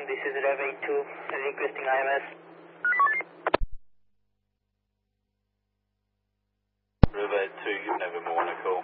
this is Rev 82 requesting IMS. Rev 82, give November 1 a call.